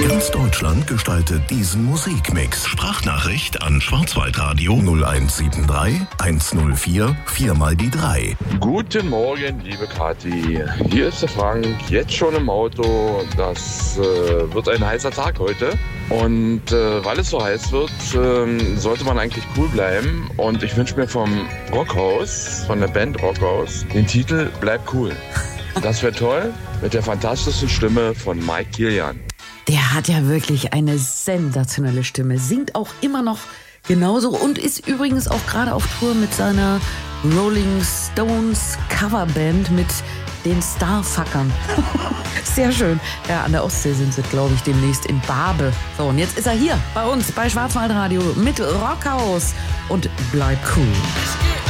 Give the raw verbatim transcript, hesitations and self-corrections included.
Ganz Deutschland gestaltet diesen Musikmix. Sprachnachricht an Schwarzwaldradio null eins sieben drei eins null vier vier mal die drei. Guten Morgen, liebe Kathi. Hier ist der Frank, jetzt schon im Auto. Das äh, wird ein heißer Tag heute. Und äh, weil es so heiß wird, äh, sollte man eigentlich cool bleiben. Und ich wünsche mir vom Rockhaus, von der Band Rockhaus, den Titel Bleib cool. Das wäre toll, mit der fantastischen Stimme von Mike Kilian. Der hat ja wirklich eine sensationelle Stimme, singt auch immer noch genauso und ist übrigens auch gerade auf Tour mit seiner Rolling Stones Coverband mit den Starfuckern. Sehr schön. Ja, an der Ostsee sind sie, glaube ich, demnächst in Barbe. So, und jetzt ist er hier bei uns bei Schwarzwaldradio mit Rockhaus und Bleib cool.